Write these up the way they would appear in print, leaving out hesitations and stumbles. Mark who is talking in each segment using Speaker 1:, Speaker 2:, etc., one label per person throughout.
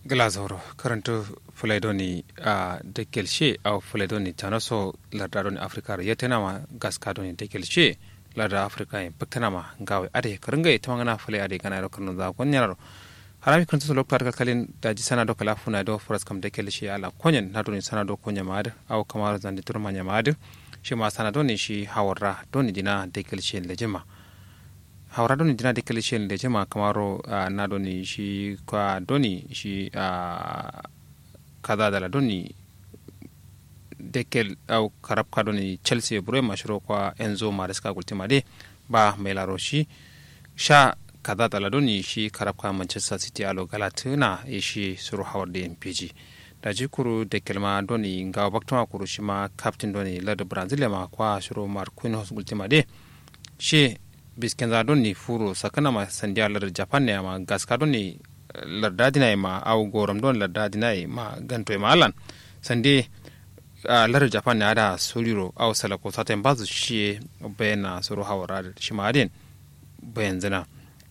Speaker 1: Glazoro karanto fulaidoni a dekelshe au fulaidoni tanaso lardadoni afrika yetenama gaskadoni dekelshe larda afrika en paktanama gawe ade karanga tamangana fulai ade kana ro karno za konyaro harami kanto so loktar kalin daji sana do kala funa do foras kam dekelshe ala konyen nadoni sana do konya mad au kamar zandi turmanya mad shi ma sana doni shi hawarra doni dina dekelshe lejema hawra doni dina dekalishen da jama kamaro na doni shi kwa doni shi kaza dala doni dekel au karab ka doni Chelsea bure mashiro kwa Enzo Maresca gultima de ba mai laro shi sha kaza dala doni shi karab ka Manchester City alo galatuna shi suru hawar da MPG da jikuru dekel ma doni ga baktuma kuru shi ma captain doni lada Brazil ma kwa shiro Marquinhos gultima de shi biskenza don ni furo sakana ma sandiya lar japan ne ma gaska don ni larda dinai ma au goram don larda dinai ma ganto ma alan sande lar japan ne ada soliro au salako saten bazu shi bayana suru hawara shi ma den bayan zina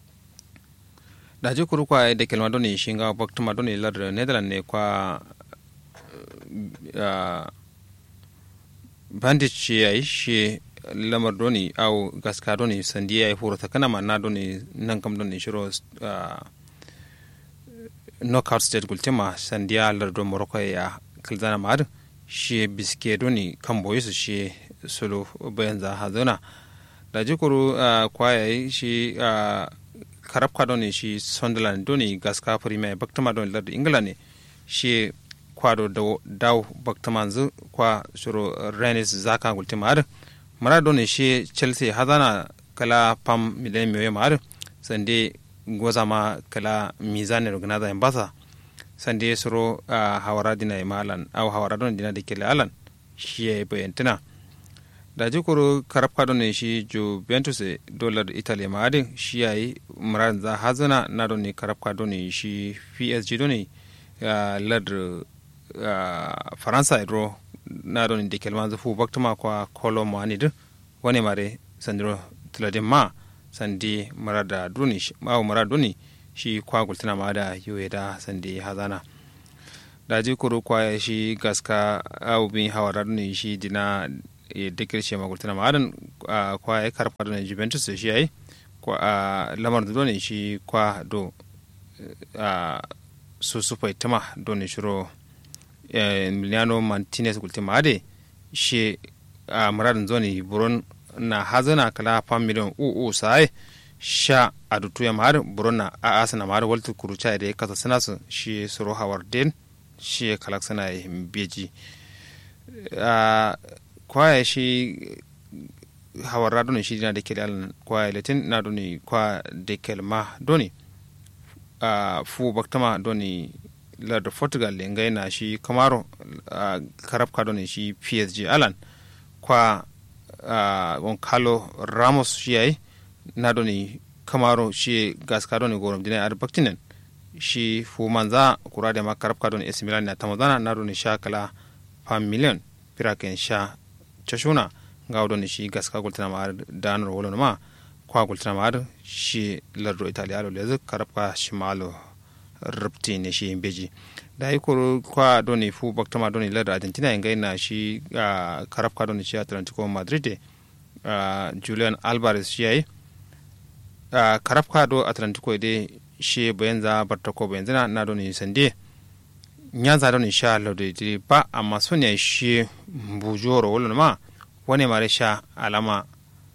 Speaker 1: da ji kuru kwa da kelma don ni shinga baktuma don ni lar netherland ne kwa bandit yayi shi lamar doni au gaska doni sandiya ya furo takana manna doni nan kam doni shiro knockout stage gultima sandiya lardo morocco ya kalzana mad shi biske doni kambo yusu shi solo bayanza hazona da jikuru kwaya shi karabka doni shi sunderland doni gaska premier baktama doni lardo england ne shi kwado daw baktamanzu kwa shiro rennes zaka gultima maradona shi Chelsea hazana kala pam miliyan miyo mar sande goza ma kala mizane rognaza embasa sande suro hawara dina malan au hawara don dina dikele alan shi e bayantina da jikuru karabka don shi Juventus dollar Italy ma adin shi yayi maran za hazana na don karabka don shi PSG don lad Faransa ro na don de kelman zafu baktuma kwa kolo manid wani mare sandro tiladin ma sandi marada duni ma maraduni shi kwa gultuna ma da yoyeda sandi hazana daji kuru kwa shi gaska au bin hawara duni shi dina dekirce ma gultuna ma dan kwa karfa duni Juventus shi yayi kwa lamar duni shi kwa do su faitama duni shiro Emiliano Martinez gultima ade shi maradin zoni buron na hazana kala fam miliyon sai sha adutu ya mahar buron na asana mahar waltu kurucha da ya kasa sanasu shi suro hawar den shi kalak sana ya beji kwaya shi hawar radoni shi dina da ke da kwaya latin na doni kwa da kelma doni fu baktama doni larda Portugal lengai na shi kamaro karab kadoni shi PSG alan kwa Goncalo Ramos shi yayi na doni kamaro shi gas kadoni gorom dina ar baktinen shi fu manza kurade ma karab kadoni AC Milan na tamazana na doni sha kala fam million piraken sha chashuna ga doni shi gas ka gultana ma danar wolon ma kwa gultana ma shi lardo Italiano lezu karab ka shimalo rupti ne shi beji da yi kuro kwa doni fu baktama doni larda Argentina yin na shi karafka doni shi Atlantico Madrid Julian Alvarez shi yayi karafka do Atlantico de shi bayan za bartako bayan zana na doni sande nyanza doni sha lodi ba amma sonya shi bujoro wala ma wani mare sha alama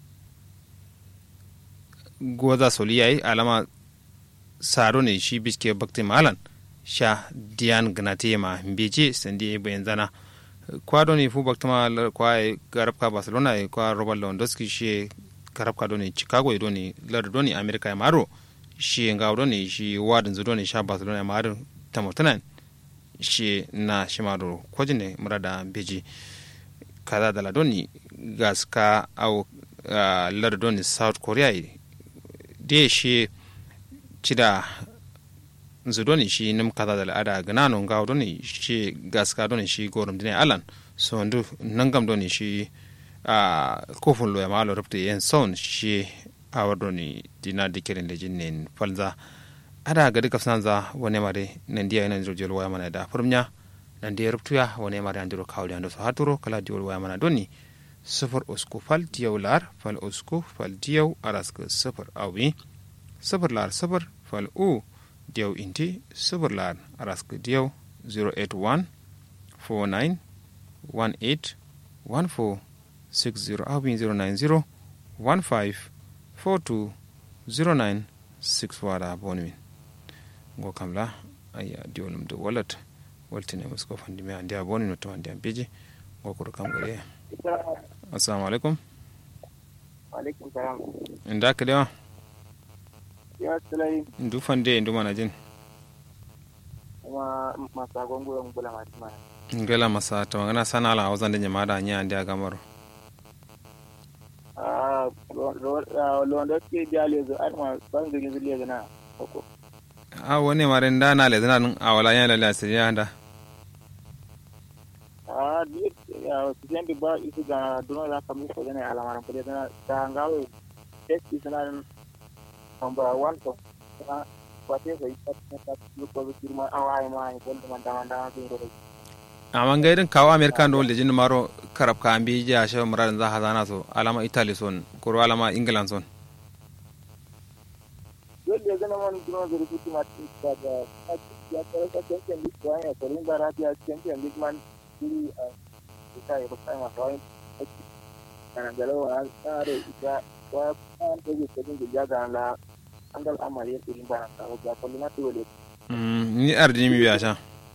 Speaker 1: goza soli yayi alama saro ne shi biske bakti malan sha diyan gnati ma mbeji sandi bayan zana kwado ne fu bakti mal kwa garabka Barcelona kwa Robert Lewandowski shi garabka doni Chicago doni lar doni America maro shi ngaw doni shi wadin zu doni sha Barcelona maro tamotanan shi na shimaro kwajine murada mbeji kaza dala doni gaska au lar doni South Korea de shi cida zudoni shi nim kaza da al'ada ganano ga doni shi gaska doni shi gorum dine alan so ndu nangam doni shi kofun lo ya malo rubte yen son shi awar doni dina dikirin da jinnin falza ada ga duka sanza wone mare nan dia ina jol waya mana da furmnya nan dia ruptuya wone mare andiro kawli ando so haturo kala jol waya mana doni sifir usku fal diyaw lar fal usku fal diyaw araska sifir awi sifir lar sifir fal u diyaw inti sifir lar araska diyaw 081 49 18 14 60 awi 090 15 42 09 6 wada bonmin go kamla aya diolum do wallet waltine musko fandi me andi aboni no to andi ambeji go ko kam gare assalamu alaikum
Speaker 2: alaikum salam
Speaker 1: inda ka dewa
Speaker 2: ya tsalai
Speaker 1: ndu fande ndu mana jin
Speaker 2: kuma masa gongo ngula matima
Speaker 1: ngela masa to ngana sana ala wazan de nyamada nya andi agamaro
Speaker 2: londo ke jale zo arma bangin zile na ko
Speaker 1: wone mare nda na le nan awala nya la siriya nda
Speaker 2: di ya sijendi ba isu ga dono la kamu ko ne ala maram ko dana tangaw tek isana number 1 to pate ko itta ko firma awai ma ko manda ko
Speaker 1: amma ga irin kawo american dole jin maro karab ka ambi ja shi muradin za hazana so alama italy son ko alama england son
Speaker 2: dole ga nan duno da rubutu ma ta ga ya ta champion league ko ya ko ringa ratia champion league man di kita ya bersama masalah karena kalau ada juga kan jadi dijaga lah andal amal ya ini barang tahu berapa lima tuh deh
Speaker 1: ni ardi mi biasa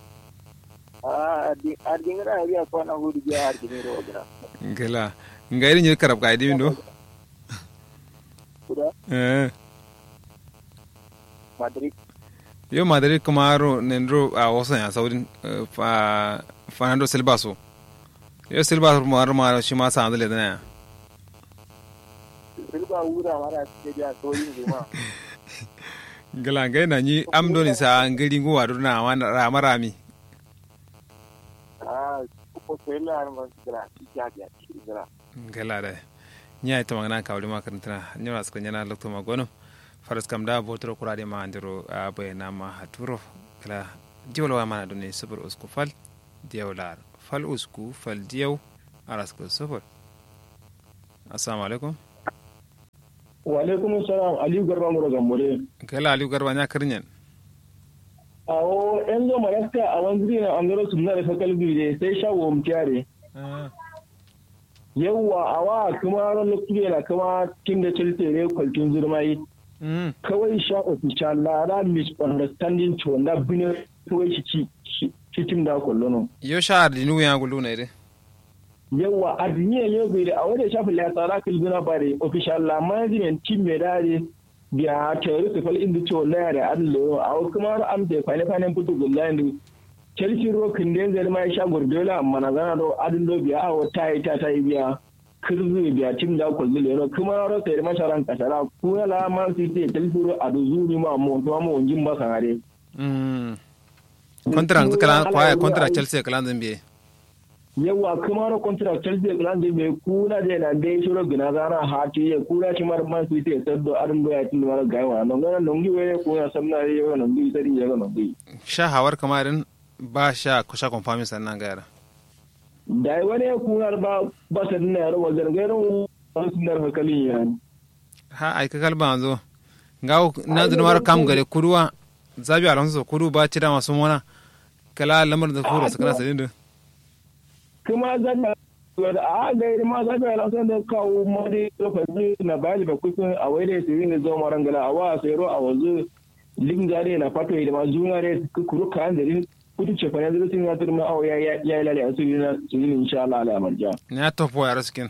Speaker 2: ardi ngara ya ko na hudi ya ardi ni ro gra
Speaker 1: ngela ngairi ni karab ka idi ndo
Speaker 2: sudah
Speaker 1: Madrid kamaro nendro a wasan ya saudin Fernando Silvaso Silva mar shi ma sa andale dana
Speaker 2: Silva ura mara ce ya soyin juma
Speaker 1: gala gaina ni amdoni sa ngiri nguwa duna wana marami
Speaker 2: ko sella arma gala
Speaker 1: gala da nya ita magana ka wuri makaranta nyora suka nyana lokto magono faras kam da botro kurade ma andiro bayna ma haturo kala jiwlo wa mana dunne sabur usku fal diyawlar fal usku fal diyaw arasko safar assalamu alaikum
Speaker 3: wa alaikum assalam aliyu garba mu daga mure
Speaker 1: kala aliyu garba nya karnyen
Speaker 3: awo enzo maraska a wanzuri na andoro sunna da fakal bide sai shawo mutare yawa awa kuma ran lokacin da kuma kin da Chelsea ne kwaltin zurmai kawai sha official lara misunderstanding to wanda bine kawai shi cikin da kulluno
Speaker 1: yo sha ardinu ya gulu ne dai
Speaker 3: yawa ardiniya yo bai da a wanda shafi la tsara kilbina bare official la management team me dare biya tare su fal inda to la da allo a kuma am da fane putu gullandi Chelsea rokin da zai mai sha Guardiola amma na zana do adin do biya a wata ta yi biya kirzu biya tim da ko zule ro kuma ro sai masharan kasara ku la man city Chelsea a do zuri ma mo to mo onjin ba kare
Speaker 1: contract kala kwaya contract Chelsea kala zambe
Speaker 3: yawa kuma ro contract Chelsea kala zambe ku na da na dai shiro gina zana hati ya ku ra shi mar man city saddo adin do ya tin mar gaiwa non ga non gi we ku na samna yo non gi sari ya non gi
Speaker 1: sha hawar kamarin ba sha kusha confirming sannan ga yara
Speaker 3: da wani kunar ba sannan yaro wajen gairin wasu nar hakalin yan
Speaker 1: ha ai ka kalba zo ngawo na da mar kam gare kuruwa zabi alonso kuru ba ci da masu mona kala lamar da furo su kana sadin da
Speaker 3: kuma zan a gairi ma zabi alonso da kawo mari lokaci na bali ba kusun a waide su yin zo marangala a wa sai ro a wazu lingare na fato da ma junare kuru kan da kudu ce fa yanzu sun ya turma awo ya lale a su yin insha Allah ala marja
Speaker 1: na topo ya raskin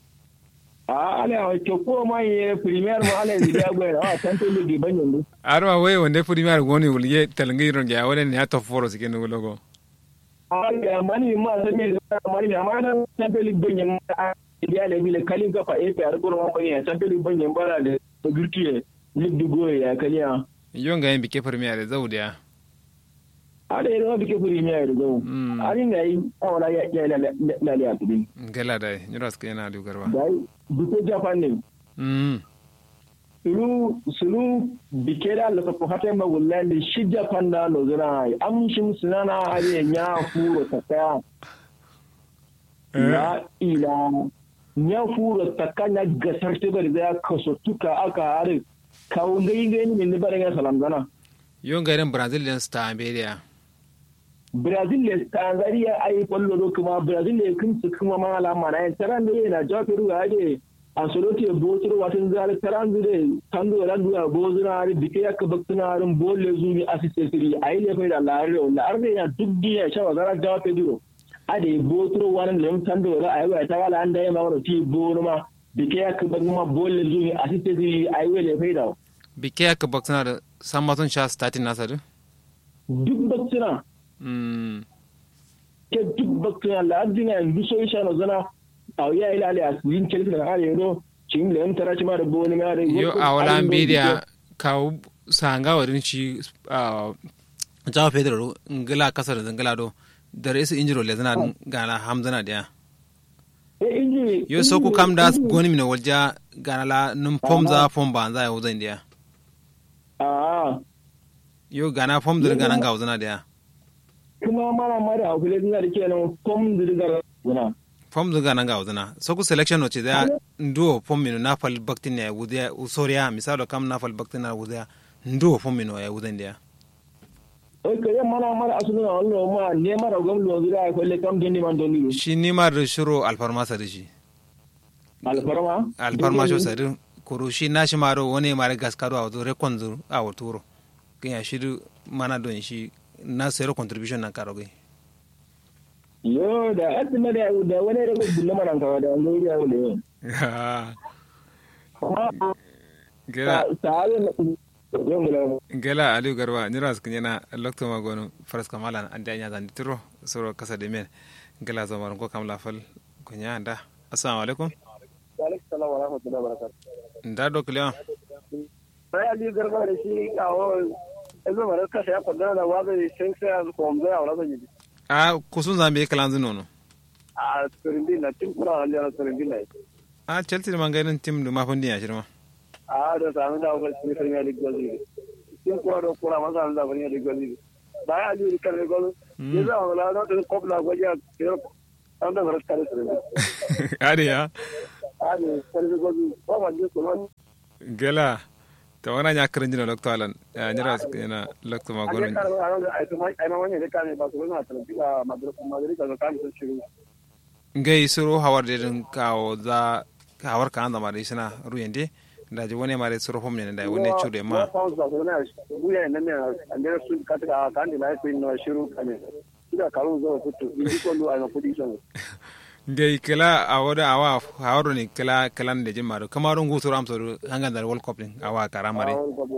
Speaker 3: ala ke ko ma ye premier ma ala ya gwa a tanto le di banyo
Speaker 1: arwa we wonde premier goni wulye talngi ron ya wala ne ya topo ro sikin logo
Speaker 3: ala mani ma da me mani ma da tanto le banyo ya le bi le kalin ka fa e pe ar gurma ba ya tanto le banyo bara da gurtiye liddu goye ya kaliya
Speaker 1: yonga yin bike premier zaudiya
Speaker 3: ada yana bike premier go ari ngai awala ya lale a tudin
Speaker 1: gala dai nyuras ke yana du garba
Speaker 3: dai bike japan ne sulu bikeda la ko hata ma wullande shija panda no zina amshim sunana ari nya furo takaya la ila nya furo takanya gasarte bari da kaso tuka aka are kawo ngai ni bare ga salam zana
Speaker 1: yo ngairen brazilian star beria
Speaker 3: Brazil ne Tanzania ai kwallo do kuma Brazil ne kun su kuma mala mana taran da yana jafiru ga ade Ancelotti botoro watan zare taran da tando randu a bozuna ari dike yak baktuna arin bolle zumi assisteri ai le fa da lare wala arde ya duggi ya shawa zara jafe duro ade botoro wannan lem tando ra ai wa ta wala anda ya mawro ti bonuma dike yak baguma bolle zumi assisteri ai le fa da
Speaker 1: bike yak baktuna da sammatun sha starting nasadu
Speaker 3: duk baktuna ke duk baktuna la adina nduso isha no zana aw ya ila ali asbin kelfi da hali yoro cin da tara ci ma da boni ma da
Speaker 1: yo awala media ka sanga warin shi jawa pedro ngala kasar ngala do da resu injiro le zana gana hamzana da
Speaker 3: inji
Speaker 1: yo so ku kam da goni mina walja gana la num pomza pomba za ya wuzan dia yo gana pom da gana ga wuzana da
Speaker 3: kuma mara hukule zina da kenan pom da gana
Speaker 1: fom zuga nan ga wuzana so ku selection wace da ndo fom mino na fal baktin ya wudiya usoriya misalo kam na fal baktin na wudiya ndo fom mino ya wudan dia
Speaker 3: okay mara asuna wallo ma ne mara gomlo zira ko le kam dindi man donni
Speaker 1: shi ni mar shiro alfarma sa dashi alfarma sho sa din koro shi na shi maro woni mare gaskaro a wato rekonzu a wato kinya shi mana don shi na zero contribution na karoge
Speaker 3: yo da asina da wani da gudu mana kawa da wani ya wule
Speaker 1: gela aliyu garba ni ras kunyana lokto magono faras kamalan anda nya zan tiro soro kasa de men gela zamar ko kam lafal kunya anda assalamu alaikum
Speaker 2: wa alaikum salam wa rahmatullahi wa barakatuh
Speaker 1: nda do kliya
Speaker 2: sai aliyu garba da shi kawo ezo mara kasa ya fada da wazo sai sai ko mzo ya wala zan
Speaker 1: a kusun zambe kalanzu nono
Speaker 2: a turindina tim kura halya turindina
Speaker 1: a chelsea manganin tim du mafundi ya shirma
Speaker 2: a da samu da ko premier league gozi tim kura masa da premier league gozi ba ya ji kan gol ne za wala da ko la goja an da bar kare sirri
Speaker 1: ariya
Speaker 2: ari kare gozi ko ma ji ko
Speaker 1: gela ta wana nya karin jina lokto alan nyira yana lokto ma gono ngai suru hawar de dun kawo za hawar kan da mare sina ruyende da ji wani mare suru fom ne da wani chude ma ngai kala awada awa hawro ni kala kalan de jimaro kamaro ngusuru am suru hangan da world cup din awa karamare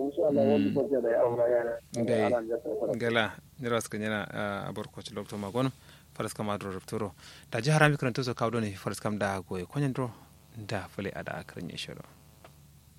Speaker 1: ngai gala niras kanyana abor coach lokto ma gono faras kam adro reptoro da ji harami kan to so kawdo ne faras kam da goye konyen dro da fale ada akran yeshoro